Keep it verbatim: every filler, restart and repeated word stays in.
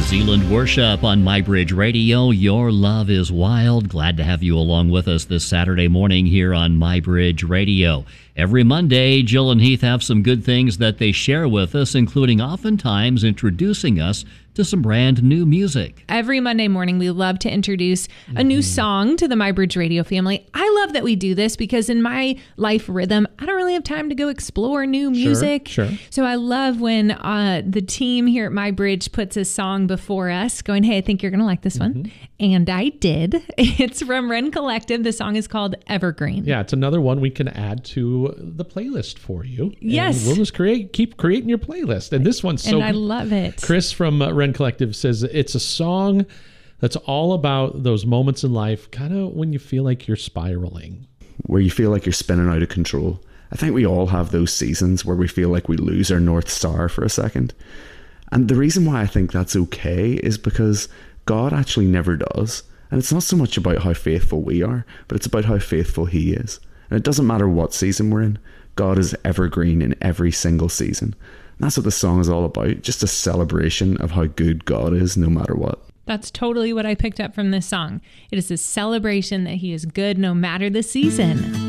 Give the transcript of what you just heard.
Zealand Worship on MyBridge Radio. Your love is wild. Glad to have you along with us this Saturday morning here on MyBridge Radio. Every Monday, Jill and Heath have some good things that they share with us, including oftentimes introducing us to some brand new music. Every Monday morning, we love to introduce a new song to the MyBridge Radio family. I love that we do this because in my life rhythm, I don't really have time to go explore new music. Sure, sure. So I love when uh, the team here at MyBridge puts a song before us going, hey, I think you're going to like this one. Mm-hmm. And I did. It's from Ren Collective. The song is called Evergreen. Yeah, it's another one we can add to the playlist for you. Yes. And we'll just create, keep creating your playlist. And this one's so And I love it. Chris from uh, Ren Collective says it's a song that's all about those moments in life, kind of when you feel like you're spiraling. Where you feel like you're spinning out of control. I think we all have those seasons where we feel like we lose our North Star for a second. And the reason why I think that's okay is because God actually never does. And it's not so much about how faithful we are, but it's about how faithful He is. And it doesn't matter what season we're in. God is evergreen in every single season. And that's what the song is all about. Just a celebration of how good God is no matter what. That's totally what I picked up from this song. It is a celebration that He is good no matter the season.